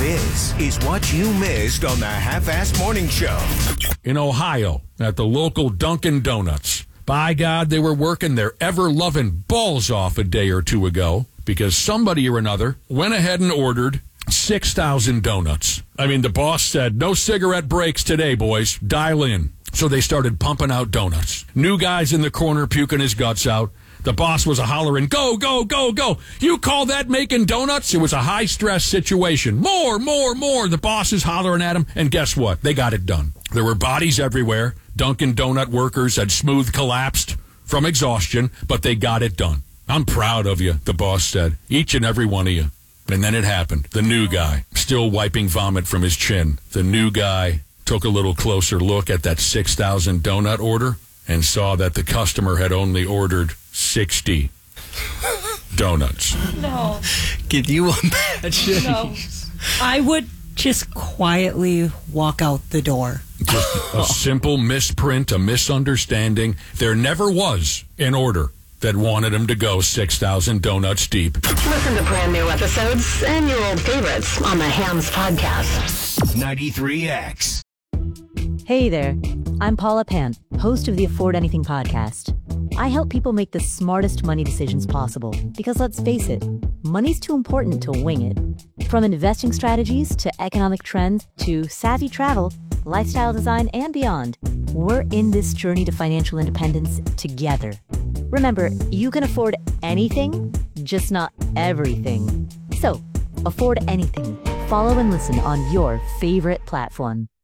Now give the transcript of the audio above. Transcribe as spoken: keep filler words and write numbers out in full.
This is what you missed on the Half-Assed Morning Show. In Ohio, at the local Dunkin' Donuts. By God, they were working their ever-loving balls off a day or two ago because somebody or another went ahead and ordered six thousand donuts. I mean, the boss said, no cigarette breaks today, boys. Dial in. So they started pumping out donuts. New guy's in the corner puking his guts out. The boss was a hollering, go, go, go, go. You call that making donuts? It was a high-stress situation. More, more, more. The boss is hollering at him, and guess what? They got it done. There were bodies everywhere. Dunkin' Donut workers had smooth collapsed from exhaustion, but they got it done. I'm proud of you, the boss said, each and every one of you. And then it happened. The new guy, still wiping vomit from his chin. The new guy took a little closer look at that six thousand donut order and saw that the customer had only ordered sixty donuts. No. Can you imagine? No. I would just quietly walk out the door. Just a simple misprint, a misunderstanding. There never was an order that wanted him to go six thousand donuts deep. Listen to brand new episodes and your old favorites on the Hams Podcast. ninety-three X. Hey there, I'm Paula Pant, host of the Afford Anything podcast. I help people make the smartest money decisions possible because, let's face it, money's too important to wing it. From investing strategies to economic trends to savvy travel, lifestyle design, and beyond, we're in this journey to financial independence together. Remember, you can afford anything, just not everything. So, afford anything. Follow and listen on your favorite platform.